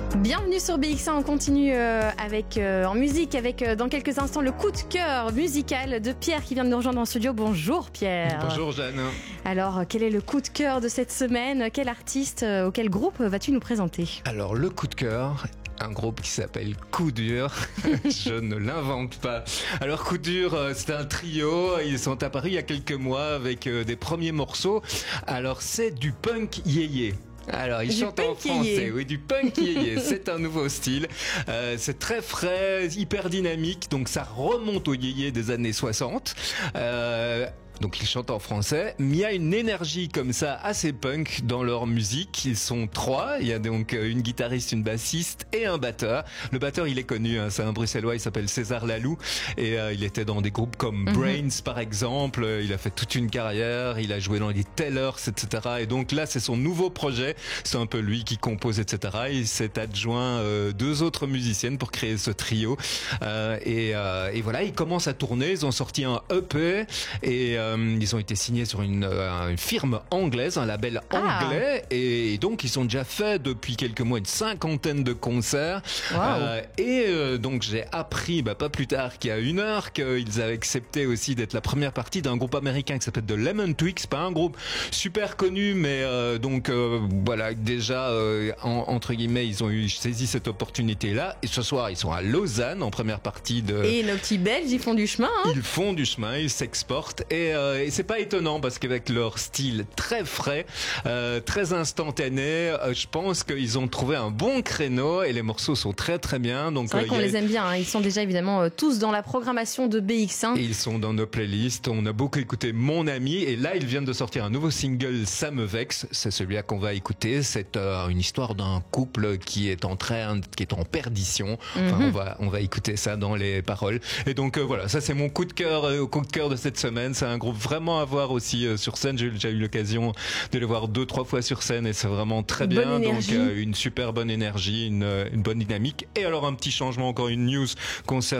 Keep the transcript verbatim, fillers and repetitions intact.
Bienvenue sur B X un, on continue euh, avec, euh, en musique avec euh, dans quelques instants le coup de cœur musical de Pierre qui vient de nous rejoindre en studio. Bonjour Pierre. Bonjour Jeanne. Alors quel est le coup de cœur de cette semaine? Quel artiste euh, ou quel groupe vas-tu nous présenter? Alors le coup de cœur, un groupe qui s'appelle Coup Dur. Je ne l'invente pas. Alors Coup Dur, c'est un trio. Ils sont apparus il y a quelques mois avec des premiers morceaux. Alors c'est du punk yéyé. Alors, ils du chantent en français, yéyé. oui, du punk yéyé. C'est un nouveau style. Euh, c'est très frais, hyper dynamique. Donc, ça remonte au yéyé des années soixante. Euh, Donc ils chantent en français, mais il y a une énergie comme ça assez punk dans leur musique. Ils sont trois, il y a donc une guitariste, une bassiste et un batteur. Le batteur il est connu, hein, c'est un bruxellois, il s'appelle César Laloux et euh, il était dans des groupes comme mm-hmm. Brains par exemple. Il a fait toute une carrière, il a joué dans les Tellers, et cetera. Et donc là c'est son nouveau projet, c'est un peu lui qui compose, et cetera. Il s'est adjoint euh, deux autres musiciennes pour créer ce trio euh, et, euh, et voilà, ils commencent à tourner, ils ont sorti un E P et euh, ils ont été signés sur une, euh, une firme anglaise, un label anglais, ah. et donc ils ont déjà fait depuis quelques mois une cinquantaine de concerts. Wow. Euh, et euh, donc j'ai appris, bah, pas plus tard qu'il y a une heure, qu'ils avaient accepté aussi d'être la première partie d'un groupe américain qui s'appelle The Lemon Twigs, pas un groupe super connu, mais euh, donc euh, voilà, déjà euh, en, entre guillemets ils ont eu saisi cette opportunité-là. Et ce soir ils sont à Lausanne en première partie de. Et nos petits Belges, ils font du chemin. Hein. Ils font du chemin, ils s'exportent et Euh, et c'est pas étonnant parce qu'avec leur style très frais, euh, très instantané, euh, je pense qu'ils ont trouvé un bon créneau et les morceaux sont très très bien. Donc c'est vrai euh, qu'on a... les aime bien. Hein. Ils sont déjà évidemment euh, tous dans la programmation de B X un. Et ils sont dans nos playlists. On a beaucoup écouté Mon Ami et là ils viennent de sortir un nouveau single, Ça me vexe. C'est celui-là qu'on va écouter. C'est euh, une histoire d'un couple qui est en train, qui est en perdition. Enfin, mm-hmm. on va on va écouter ça dans les paroles. Et donc euh, voilà, ça c'est mon coup de cœur, euh, coup de cœur de cette semaine. C'est un groupe vraiment à voir aussi euh, sur scène. J'ai déjà eu l'occasion de les voir deux, trois fois sur scène et c'est vraiment très une bien. Donc euh, une super bonne énergie, une, une bonne dynamique. Et alors un petit changement, encore une news concernant